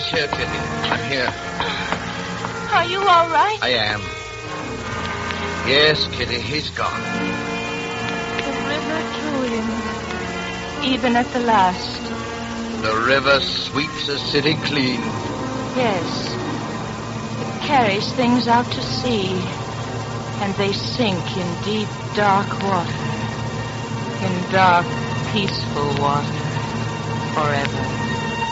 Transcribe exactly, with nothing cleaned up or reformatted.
here, Kitty. I'm here. Are you all right? I am. Yes, Kitty, he's gone. The river drew him, even at the last. The river sweeps a city clean. Yes. It carries things out to sea, and they sink in deep, dark water. In dark, peaceful water, forever.